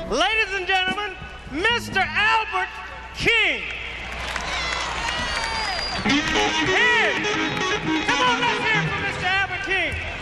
Ladies and gentlemen, Mr. Albert King. Here. Come on, let's hear it for Mr. Albert King.